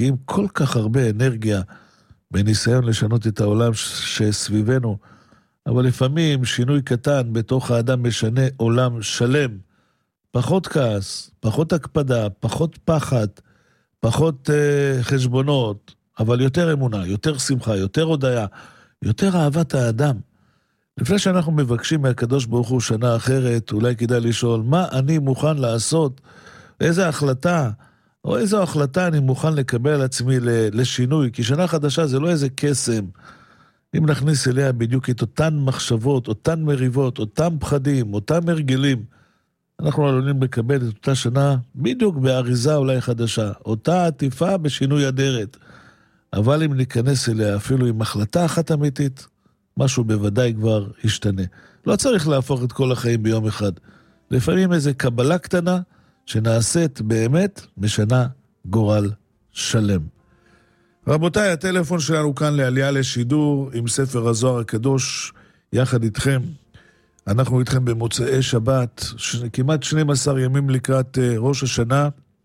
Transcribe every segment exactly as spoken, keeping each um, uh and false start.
משקיעים כל כך הרבה אנרגיה בניסיון לשנות את העולם שסביבנו, אבל לפעמים שינוי קטן בתוך האדם משנה עולם שלם. פחות כעס, פחות הקפדה, פחות פחד, פחות uh, חשבונות, אבל יותר אמונה, יותר שמחה, יותר הודיה, יותר אהבת האדם. לפני שאנחנו מבקשים מהקדוש ברוך הוא שנה אחרת, אולי כדאי לשאול, מה אני מוכן לעשות? איזה החלטה, או איזו החלטה אני מוכן לקבל על עצמי לשינוי? כי שנה חדשה זה לא איזה קסם. אם נכניס אליה בדיוק את אותן מחשבות, אותן מריבות, אותם פחדים, אותם הרגלים, אנחנו עלולים לקבל את אותה שנה בדיוק באריזה אולי חדשה, אותה עטיפה בשינוי אדרת. אבל אם ניכנס אליה אפילו עם החלטה אחת אמיתית, משהו בוודאי כבר ישתנה. לא צריך להפוך את כל החיים ביום אחד. לפעמים איזו קבלה קטנה שנעשית באמת משנה גורל שלם. רבותיי, הטלפון שלנו כאן לעלייה לשידור עם ספר הזוהר הקדוש יחד איתכם. אנחנו איתכם במוצאי שבת, ש... כמעט שנים עשר ימים לקראת uh, ראש השנה.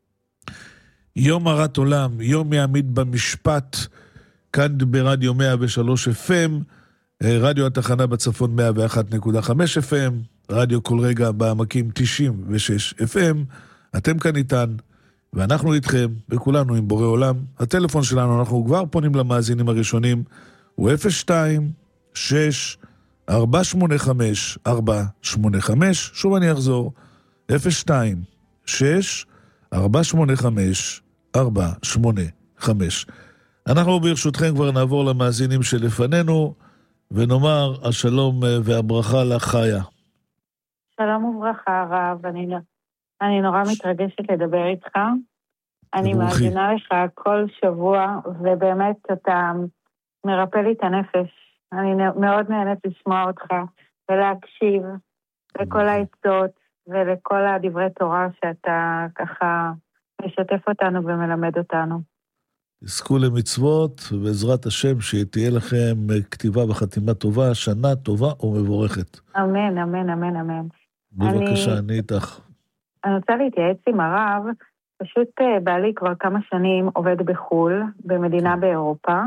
יום הרת עולם, יום יעמיד במשפט, כאן ברדיו מאה ושלוש אף אם, רדיו התחנה בצפון מאה ואחת נקודה חמש אף אם, רדיו כל רגע בעמקים תשעים ושש אף אם, אתם כאן איתן, ואנחנו איתכם, וכולנו עם בורא עולם. הטלפון שלנו, אנחנו כבר פונים למאזינים הראשונים, הוא אפס שתיים שש ארבע שמונה חמש ארבע שמונה חמש, שוב אני אחזור, אפס שתיים שש ארבע שמונה חמש ארבע שמונה חמש. אנחנו ברשותכם כבר נעבור למאזינים שלפנינו, ונאמר השלום והברכה לחיה. שלום וברכה הרב, אני, אני נורא מתרגשת לדבר איתך. אני מאזינה לך כל שבוע, ובאמת אתה מרפא לי את הנפש. אני מאוד נהנית לשמוע אותך ולהקשיב לכל העצות ולכל הדברי תורה שאתה ככה משתף אותנו ומלמד אותנו. תזכו למצוות, ובעזרת השם שתהיה לכם כתיבה וחתימה טובה, שנה טובה ומבורכת. אמן, אמן, אמן, אמן. בבקשה, אני, אני איתך. אני רוצה להתייעץ עם הרב, פשוט בעלי כבר כמה שנים עובד בחול, במדינה באירופה,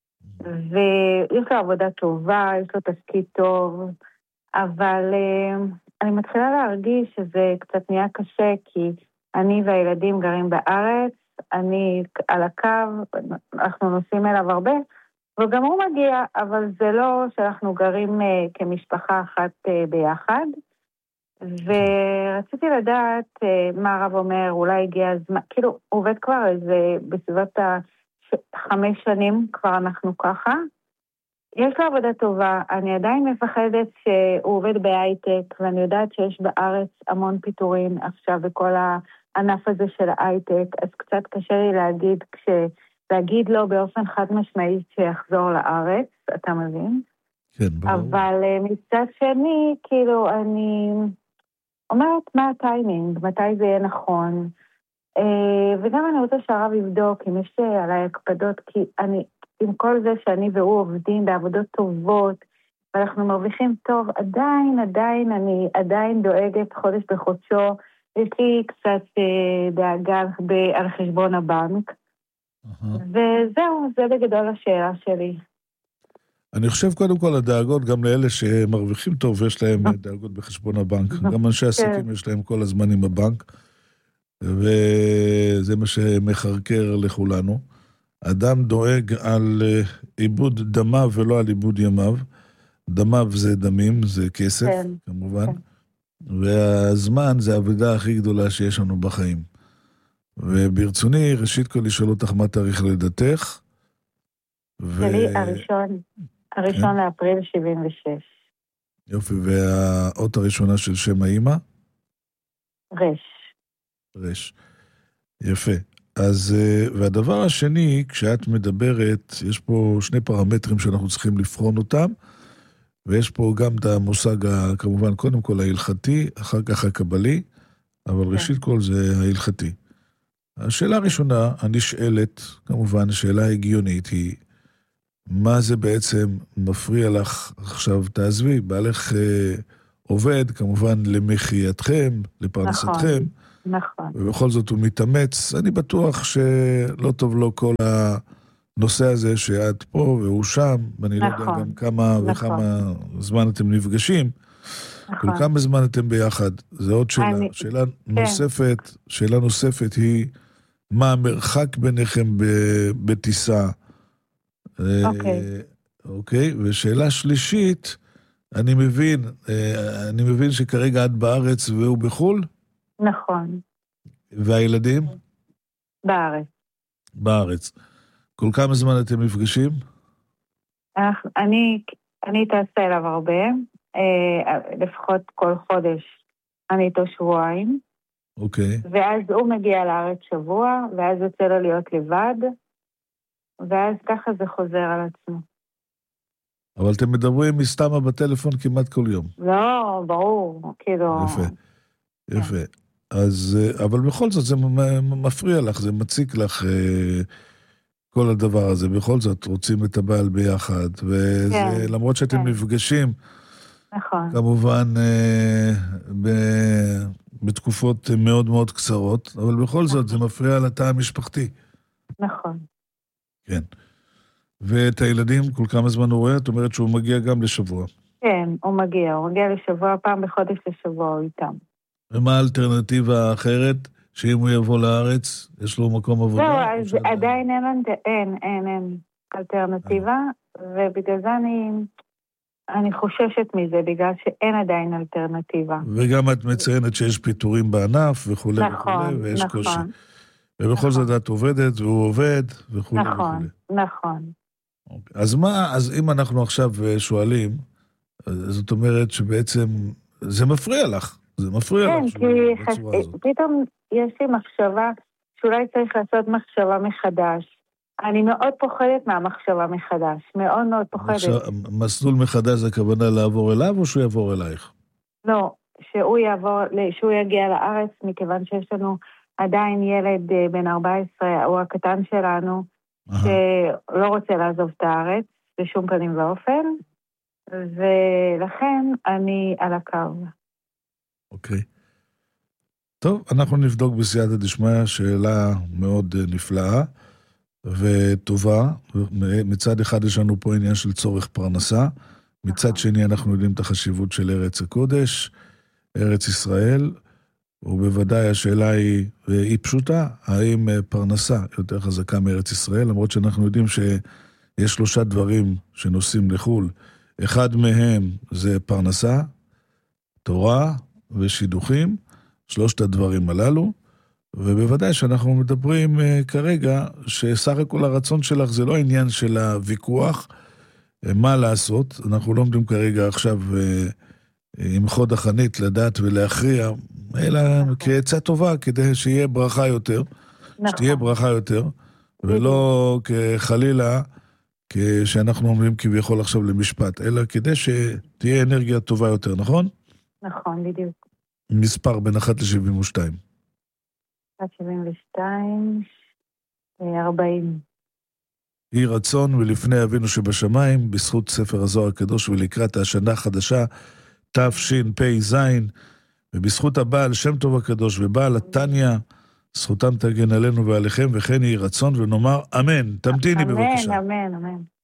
ויש לו עבודה טובה, יש לו תפקיד טוב, אבל אני מתחילה להרגיש שזה קצת נהיה קשה, כי אני והילדים גרים בארץ, אני על הקו, אנחנו נוסעים אליו הרבה, וגם הוא מגיע, אבל זה לא שאנחנו גרים uh, כמשפחה אחת uh, ביחד, ורציתי לדעת uh, מה הרב אומר, אולי הגיע הזמן, כאילו הוא עובד כבר איזה בסביבות החמש שנים, כבר אנחנו ככה, יש לו עבודה טובה, אני עדיין מפחדת שהוא עובד בהייטק, ואני יודעת שיש בארץ המון פיטורים עכשיו בכל הענף הזה של ההייטק, אז קצת קשה לי להגיד, כש... להגיד לו באופן חד משמעי שיחזור לארץ, אתה מבין? כן, ברור. אבל מצד שני, כאילו, אני אומרת מה הטיימינג, מתי זה יהיה נכון, וגם אני רוצה שהרב יבדוק אם יש עליי הקפדות, כי אני... עם כל זה שאני והוא עובדים בעבודות טובות, ואנחנו מרוויחים טוב, עדיין, עדיין, אני עדיין דואגת חודש בחודשו, יש לי קצת אה, דאגה ב- על חשבון הבנק, uh-huh. וזהו, זה בגדול השאלה שלי. אני חושב קודם כל הדאגות גם לאלה שמרוויחים טוב, ויש להם דאגות בחשבון הבנק, גם אנשי עסקים יש להם כל הזמן עם הבנק, וזה מה שמחרקר לכולנו. אדם דואג על עיבוד דמיו ולא על עיבוד ימיו. דמיו זה דמים, זה כסף, כן, כמובן. כן. והזמן זה העבודה הכי גדולה שיש לנו בחיים. וברצוני, ראשית כל לשאול אותך מה תאריך לידתך. שלי ו... הראשון, הראשון כן. לאפריל שבעים ושש. יופי, והאות הראשונה של שם האמא? רש. רש. יפה. אז, והדבר השני, כשאת מדברת, יש פה שני פרמטרים שאנחנו צריכים לבחון אותם, ויש פה גם את המושג, כמובן, קודם כל ההלכתי, אחר כך הקבלי, אבל ראשית כל זה ההלכתי. השאלה הראשונה, הנשאלת, כמובן, שאלה הגיונית היא, מה זה בעצם מפריע לך עכשיו, תעזבי, בעלך אה, עובד, כמובן, למחייתכם, לפרנסתכם, נכון. נכון. ובכל זאת הוא מתאמץ. אני בטוח שלא טוב לו כל הנושא הזה שאת פה והוא שם, ואני נכון. לא יודע גם כמה נכון. וכמה זמן אתם נפגשים. נכון. כל כמה זמן אתם ביחד? זה עוד שאלה. אני... שאלה כן. נוספת, שאלה נוספת היא, מה המרחק ביניכם בטיסה? אוקיי. אוקיי, ושאלה שלישית, אני מבין, אני מבין שכרגע את בארץ והוא בחול? נכון. והילדים? בארץ. בארץ. כל כמה זמן אתם נפגשים? אני, אני טסה אליו הרבה, לפחות כל חודש אני איתו שבועיים. אוקיי. ואז הוא מגיע לארץ שבוע, ואז יוצא לו להיות לבד, ואז ככה זה חוזר על עצמו. אבל אתם מדברים מסתמה בטלפון כמעט כל יום. לא, ברור, כאילו... יפה, יפה. אז, אבל בכל זאת זה מפריע לך, זה מציק לך כל הדבר הזה. בכל זאת רוצים את הבעל ביחד, וזה למרות שאתם נפגשים, נכון. כמובן בתקופות מאוד מאוד קצרות, אבל בכל זאת זה מפריע לתא המשפחתי. נכון. כן. ואת הילדים, כל כמה זמן הוא רואה? את אומרת שהוא מגיע גם לשבוע. כן, הוא מגיע. הוא מגיע לשבוע, פעם בחודש לשבוע הוא איתם. ומה האלטרנטיבה האחרת? שאם הוא יבוא לארץ, יש לו מקום עבודה? לא, אז עדיין אין, אין, אין, אין אלטרנטיבה, ובגלל זה אני, אני חוששת מזה, בגלל שאין עדיין אלטרנטיבה. וגם את מציינת שיש פיתורים בענף וכו' וכו', ויש קושי. ובכל זאת את עובדת והוא עובד וכו' וכו'. נכון, נכון. אז מה, אז אם אנחנו עכשיו שואלים, זאת אומרת שבעצם זה מפריע לך, זה מפריע לך. כן, כי פתאום יש לי מחשבה שאולי צריך לעשות מחשבה מחדש. אני מאוד פוחדת מהמחשבה מחדש, מאוד מאוד פוחדת. מסלול מחדש זה הכוונה לעבור אליו או שהוא יעבור אלייך? לא, שהוא יעבור, שהוא יגיע לארץ, מכיוון שיש לנו עדיין ילד בן ארבע עשרה, הוא הקטן שלנו, שלא רוצה לעזוב את הארץ, בשום פנים ואופן, ולכן אני על הקו. אוקיי. טוב, אנחנו נבדוק בסייעתא דשמיא, שאלה מאוד נפלאה וטובה. מצד אחד יש לנו פה עניין של צורך פרנסה, מצד שני אנחנו יודעים את החשיבות של ארץ הקודש, ארץ ישראל, ובוודאי השאלה היא, היא פשוטה, האם פרנסה יותר חזקה מארץ ישראל, למרות שאנחנו יודעים שיש שלושה דברים שנוסעים לחול. אחד מהם זה פרנסה, תורה ושידוכים, שלושת הדברים הללו, ובוודאי שאנחנו מדברים כרגע שסך הכל הרצון שלך זה לא העניין של הוויכוח, מה לעשות, אנחנו לא עומדים כרגע עכשיו עם חוד החנית לדעת ולהכריע, אלא כעצה טובה כדי שיהיה ברכה יותר, שתהיה ברכה יותר, ולא כחלילה, כשאנחנו אומרים כביכול עכשיו למשפט, אלא כדי שתהיה אנרגיה טובה יותר, נכון? נכון, בדיוק. מספר בין אחת ל-שבעים ושתיים. אחת שבעים ושתיים, ארבעים. יהי רצון ולפני אבינו שבשמיים, בזכות ספר הזוהר הקדוש ולקראת השנה החדשה, תשפ"ז, ובזכות הבעל שם טוב הקדוש ובעל התניא, זכותם תגן עלינו ועליכם, וכן יהי רצון ונאמר אמן. תמתיני בבקשה. אמן, אמן, אמן.